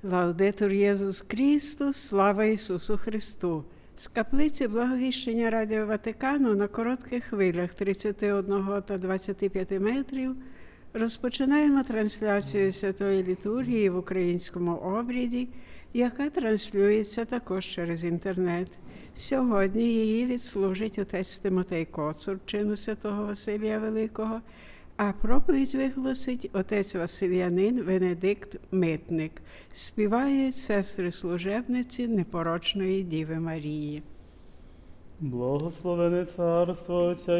Лаудетур Єсус Христос, слава Ісусу Христу! З каплиці Благовіщення Радіо Ватикану на коротких хвилях 31 та 25 метрів розпочинаємо трансляцію Святої Літургії в українському обряді, яка транслюється також через інтернет. Сьогодні її відслужить отець Тимотей Коцур, чину святого Василія Великого, а проповідь виголосить отець Василянин Венедикт Митник. Співають сестри-служебниці Непорочної Діви Марії. Благословене царство Отця